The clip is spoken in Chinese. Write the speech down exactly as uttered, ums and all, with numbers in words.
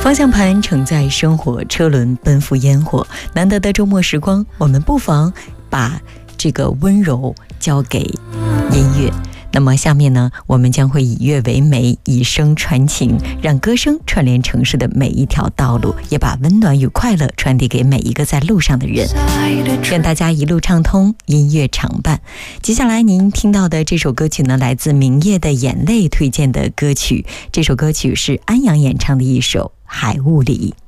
方向盘承载生活，车轮奔赴烟火。难得的周末时光，我们不妨把这个温柔交给音乐。那么下面呢，我们将会以乐为媒，以声传情，让歌声串联城市的每一条道路，也把温暖与快乐传递给每一个在路上的人。愿大家一路畅通，音乐常伴。接下来您听到的这首歌曲呢，来自明夜的眼泪推荐的歌曲。这首歌曲是安阳演唱的一首《海雾里》。